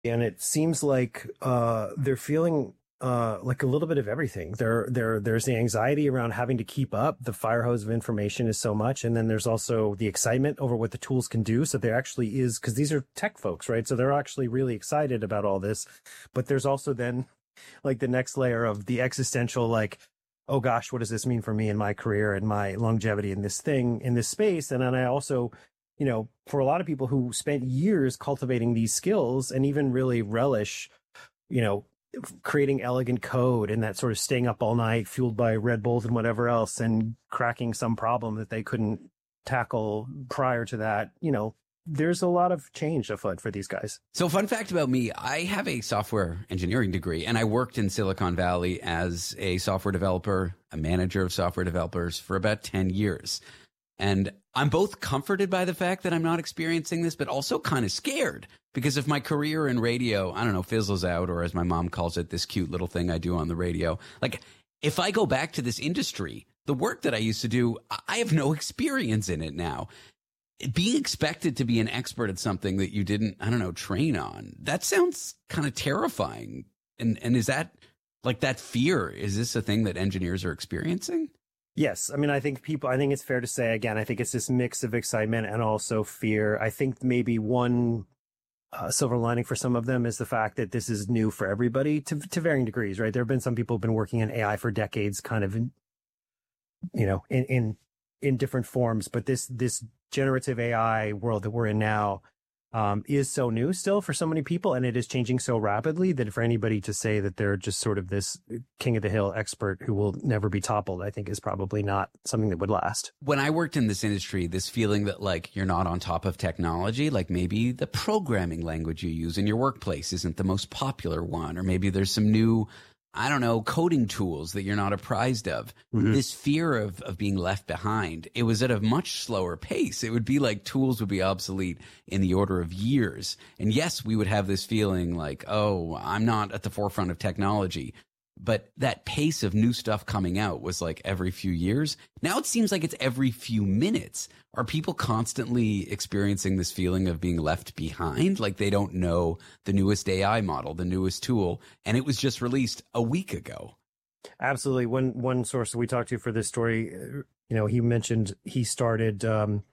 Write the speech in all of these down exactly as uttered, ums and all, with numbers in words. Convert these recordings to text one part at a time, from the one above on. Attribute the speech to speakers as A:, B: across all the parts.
A: And it seems like uh, they're feeling uh, like a little bit of everything. There, there, there's the anxiety around having to keep up. The fire hose of information is so much, and then there's also the excitement over what the tools can do. So there actually is, because these are tech folks, right? So they're actually really excited about all this. But there's also then like the next layer of the existential, like, oh gosh, what does this mean for me in my career and my longevity in this thing, in this space? And then I also, you know, for a lot of people who spent years cultivating these skills and even really relish, you know, creating elegant code and that sort of staying up all night, fueled by Red Bulls and whatever else, and cracking some problem that they couldn't tackle prior to that, you know, there's a lot of change afoot for these guys.
B: So fun fact about me, I have a software engineering degree, and I worked in Silicon Valley as a software developer, a manager of software developers for about ten years. And I'm both comforted by the fact that I'm not experiencing this, but also kind of scared, because if my career in radio, I don't know, fizzles out, or as my mom calls it, this cute little thing I do on the radio, like if I go back to this industry, the work that I used to do, I have no experience in it now. Being expected to be an expert at something that you didn't, I don't know, train on, that sounds kind of terrifying. And and is that like that fear? Is this a thing that engineers are experiencing?
A: Yes. I mean, I think people, I think it's fair to say, again, I think it's this mix of excitement and also fear. I think maybe one uh, silver lining for some of them is the fact that this is new for everybody to, to varying degrees, right? There have been some people who've been working in A I for decades, kind of, in, you know, in, in, in different forms, but this, this generative A I world that we're in now um, is so new still for so many people, and it is changing so rapidly that for anybody to say that they're just sort of this king of the hill expert who will never be toppled, I think is probably not something that would last.
B: When I worked in this industry, this feeling that like you're not on top of technology, like maybe the programming language you use in your workplace isn't the most popular one, or maybe there's some new, I don't know, coding tools that you're not apprised of. Mm-hmm. This fear of, of being left behind, it was at a much slower pace. It would be like tools would be obsolete in the order of years. And yes, we would have this feeling like, oh, I'm not at the forefront of technology. But that pace of new stuff coming out was like every few years. Now it seems like it's every few minutes. Are people constantly experiencing this feeling of being left behind? Like they don't know the newest A I model, the newest tool, and it was just released a week ago.
A: Absolutely. One one source that we talked to for this story, you know, he mentioned he started, um,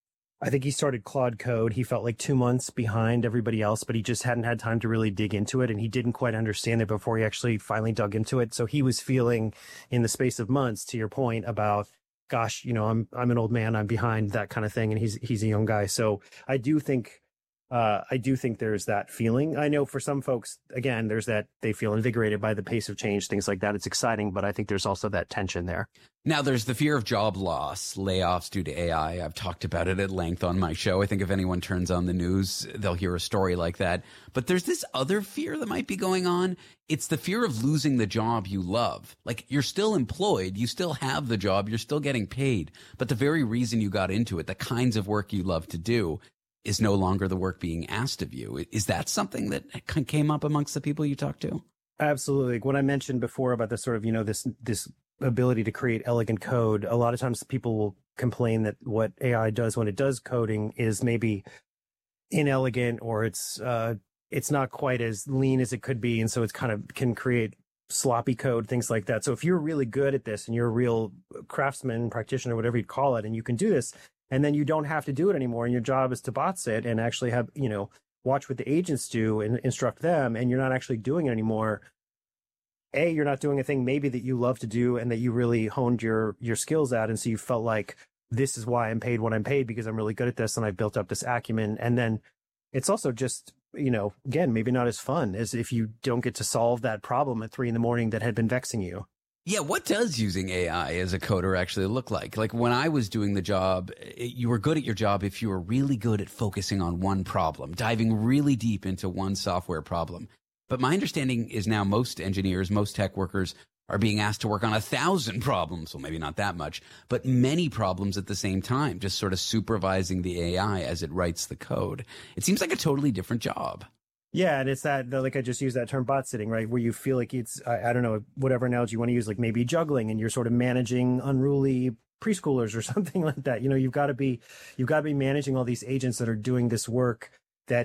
A: I think he started Claude Code. He felt like two months behind everybody else, but he just hadn't had time to really dig into it. And he didn't quite understand it before he actually finally dug into it. So he was feeling in the space of months, to your point about, gosh, you know, I'm, I'm an old man, I'm behind, that kind of thing. And he's, he's a young guy. So I do think, uh, I do think there's that feeling. I know for some folks, again, there's that they feel invigorated by the pace of change, things like that. It's exciting, but I think there's also that tension there.
B: Now, there's the fear of job loss, layoffs due to A I. I've talked about it at length on my show. I think if anyone turns on the news, they'll hear a story like that. But there's this other fear that might be going on. It's the fear of losing the job you love. Like, you're still employed, you still have the job, you're still getting paid. But the very reason you got into it, the kinds of work you love to do, is no longer the work being asked of you. Is that something that came up amongst the people you talked to?
A: Absolutely. Like what I mentioned before about this sort of, you know, this, this ability to create elegant code. A lot of times people will complain that what A I does when it does coding is maybe inelegant, or it's, uh, it's not quite as lean as it could be. And so it's kind of can create sloppy code, things like that. So if you're really good at this and you're a real craftsman, practitioner, whatever you call it, and you can do this, and then you don't have to do it anymore, and your job is to bots it and actually have, you know, watch what the agents do and instruct them, and you're not actually doing it anymore. A, you're not doing a thing maybe that you love to do and that you really honed your your skills at, and so you felt like this is why I'm paid what I'm paid, because I'm really good at this and I built up this acumen. And then it's also just, you know, again, maybe not as fun as if you don't get to solve that problem at three in the morning that had been vexing you.
B: Yeah, what does using A I as a coder actually look like? Like when I was doing the job, it, you were good at your job if you were really good at focusing on one problem, diving really deep into one software problem. But my understanding is now most engineers, most tech workers are being asked to work on a thousand problems. Well, maybe not that much, but many problems at the same time, just sort of supervising the A I as it writes the code. It seems like a totally different job.
A: Yeah, and it's that, like I just used that term bot sitting, right? Where you feel like it's, I, I don't know, whatever analogy you want to use, like maybe juggling, and you're sort of managing unruly preschoolers or something like that. You know, you've got to be, you've got to be managing all these agents that are doing this work that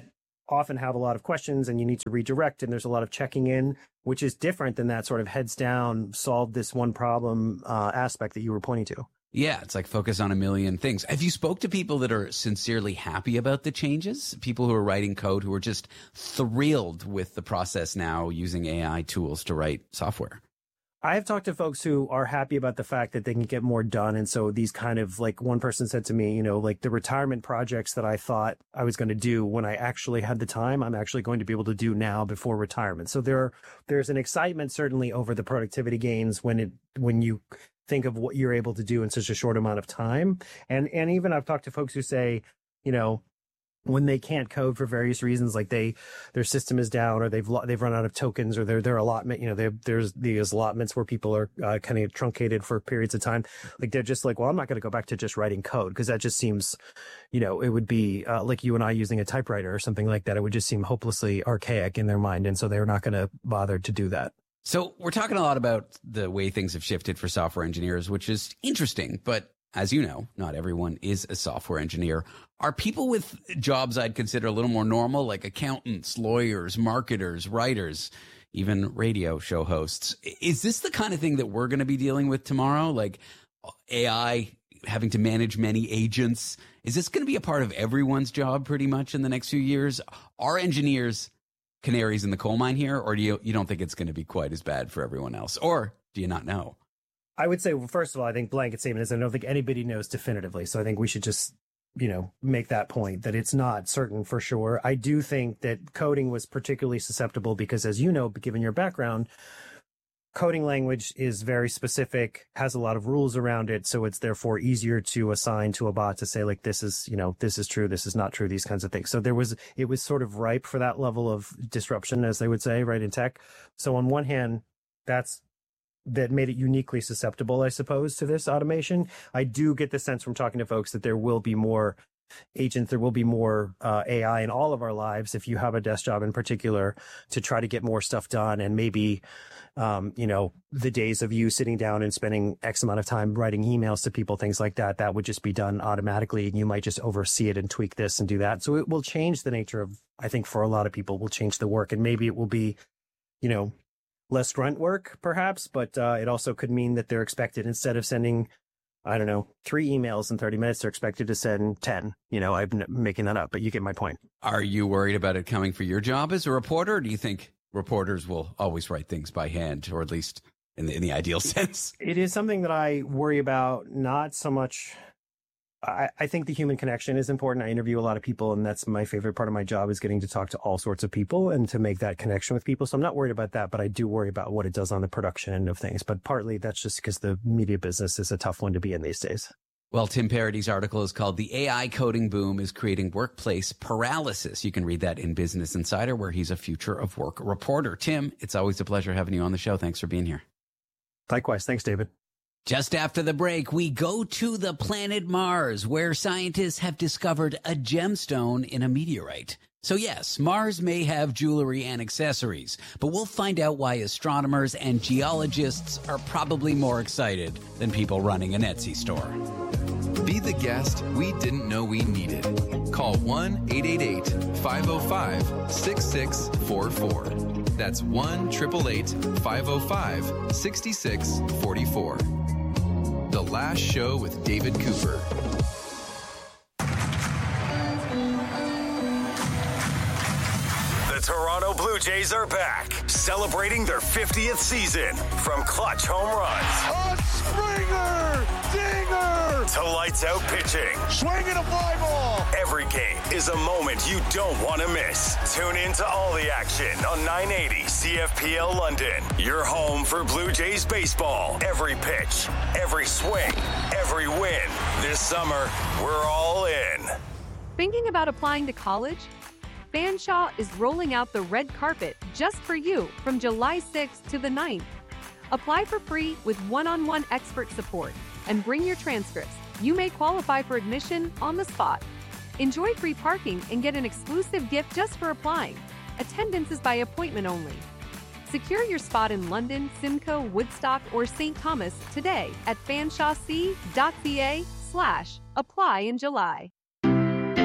A: often have a lot of questions and you need to redirect, and there's a lot of checking in, which is different than that sort of heads down, solve this one problem uh, aspect that you were pointing to.
B: Yeah, it's like focus on a million things. Have you spoke to people that are sincerely happy about the changes? People who are writing code who are just thrilled with the process now using A I tools to write software?
A: I have talked to folks who are happy about the fact that they can get more done. And so these kind of, like, one person said to me, you know, like the retirement projects that I thought I was going to do when I actually had the time, I'm actually going to be able to do now before retirement. So there, there's an excitement certainly over the productivity gains when it, when you think of what you're able to do in such a short amount of time. And, and even I've talked to folks who say, you know, when they can't code for various reasons, like they, their system is down, or they've they've run out of tokens, or their their allotment, you know, there's these allotments where people are uh, kind of truncated for periods of time. Like they're just like, well, I'm not going to go back to just writing code, because that just seems, you know, it would be uh, like you and I using a typewriter or something like that. It would just seem hopelessly archaic in their mind, and so they're not going to bother to do that.
B: So we're talking a lot about the way things have shifted for software engineers, which is interesting, but as you know, not everyone is a software engineer. Are people with jobs I'd consider a little more normal, like accountants, lawyers, marketers, writers, even radio show hosts? Is this the kind of thing that we're going to be dealing with tomorrow? Like A I having to manage many agents? Is this going to be a part of everyone's job pretty much in the next few years? Are engineers canaries in the coal mine here, or do you, you don't think it's going to be quite as bad for everyone else? Or do you not know?
A: I would say, well, first of all, I think blanket statement is I don't think anybody knows definitively. So I think we should just, you know, make that point that it's not certain for sure. I do think that coding was particularly susceptible because, as you know, given your background, coding language is very specific, has a lot of rules around it. So it's therefore easier to assign to a bot to say, like, this is, you know, this is true, this is not true, these kinds of things. So there was, it was sort of ripe for that level of disruption, as they would say, right, in tech. So on one hand, that's, that made it uniquely susceptible, I suppose, to this automation. I do get the sense from talking to folks that there will be more agents, there will be more uh, A I in all of our lives, if you have a desk job in particular, to try to get more stuff done. And maybe, um, you know, the days of you sitting down and spending X amount of time writing emails to people, things like that, that would just be done automatically. And you might just oversee it and tweak this and do that. So it will change the nature of, I think for a lot of people, will change the work. And maybe it will be, you know, less grunt work, perhaps, but uh, it also could mean that they're expected, instead of sending, I don't know, three emails in thirty minutes, they're expected to send ten. You know, I'm making that up, but you get my point.
B: Are you worried about it coming for your job as a reporter, or do you think reporters will always write things by hand, or at least in the, in the ideal sense?
A: It is something that I worry about, not so much. I, I think the human connection is important. I interview a lot of people, and that's my favorite part of my job, is getting to talk to all sorts of people and to make that connection with people. So I'm not worried about that, but I do worry about what it does on the production end of things. But partly that's just because the media business is a tough one to be in these days.
B: Well, Tim Parady's article is called "The A I Coding Boom is Creating Workplace Paralysis." You can read that in Business Insider, where he's a future of work reporter. Tim, it's always a pleasure having you on the show. Thanks for being here.
A: Likewise. Thanks, David.
B: Just after the break, we go to the planet Mars, where scientists have discovered a gemstone in a meteorite. So yes, Mars may have jewelry and accessories, but we'll find out why astronomers and geologists are probably more excited than people running an Etsy store.
C: Be the guest we didn't know we needed. Call one eight eight eight, five oh five, six six four four. That's one eight eight eight, five oh five, six six four four. The Last Show with David Cooper.
D: The Toronto Blue Jays are back, celebrating their fiftieth season. From clutch home runs,
E: a Springer, dinger,
D: to lights out pitching.
E: Swinging a fly ball.
D: Every game is a moment you don't want to miss. Tune in to all the action on nine eighty C F P L London. Your home for Blue Jays baseball. Every pitch, every swing, every win. This summer, we're all in.
F: Thinking about applying to college? Fanshawe is rolling out the red carpet just for you from July sixth to the ninth. Apply for free with one-on-one expert support and bring your transcripts. You may qualify for admission on the spot. Enjoy free parking and get an exclusive gift just for applying. Attendance is by appointment only. Secure your spot in London, Simcoe, Woodstock, or Saint Thomas today at fanshawec.ca slash apply in July.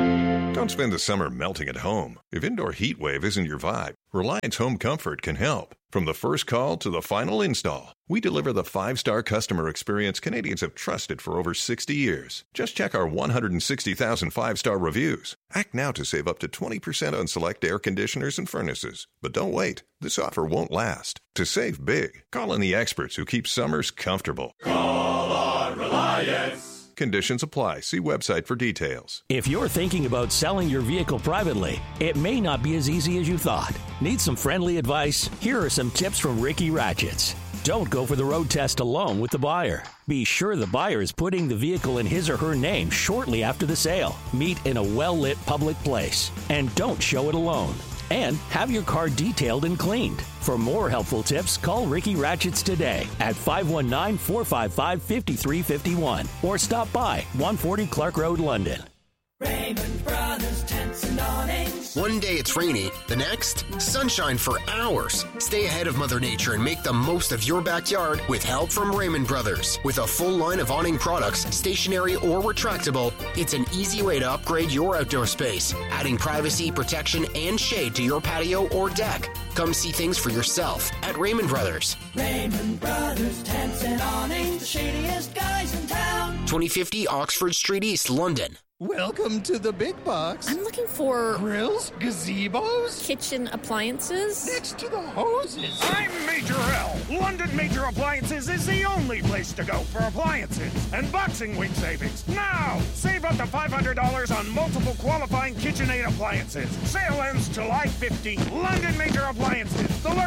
G: Don't spend the summer melting at home. If indoor heat wave isn't your vibe, Reliance Home Comfort can help. From the first call to the final install, we deliver the five-star customer experience Canadians have trusted for over sixty years. Just check our one hundred sixty thousand five-star reviews. Act now to save up to twenty percent on select air conditioners and furnaces. But don't wait. This offer won't last. To save big, call in the experts who keep summers comfortable.
H: Call on Reliance.
G: Conditions apply. See website for details.
I: If you're thinking about selling your vehicle privately, it may not be as easy as you thought. Need some friendly advice? Here are some tips from Ricky Ratchets. Don't go for the road test alone with the buyer. Be sure the buyer is putting the vehicle in his or her name shortly after the sale. Meet in a well-lit public place. And don't show it alone. And have your car detailed and cleaned. For more helpful tips, call Ricky Ratchets today at five one nine, four five five, five three five one or stop by one forty Clark Road, London.
J: Raymond Brothers Tents and Awnings.
K: One day it's rainy, the next, sunshine for hours. Stay ahead of Mother Nature and make the most of your backyard with help from Raymond Brothers. With a full line of awning products, stationary or retractable, it's an easy way to upgrade your outdoor space, adding privacy, protection, and shade to your patio or deck. Come see things for yourself at Raymond Brothers.
J: Raymond Brothers Tents and Awnings, the shadiest guys in town.
K: twenty fifty Oxford Street East, London.
L: Welcome to the big box.
M: I'm looking for
L: grills, gazebos,
M: kitchen appliances.
L: Next to the hoses.
E: I'm Major L. London Major Appliances is the only place to go for appliances and boxing week savings. Now, save up to five hundred dollars on multiple qualifying KitchenAid appliances. Sale ends July fifteenth. London Major Appliances, the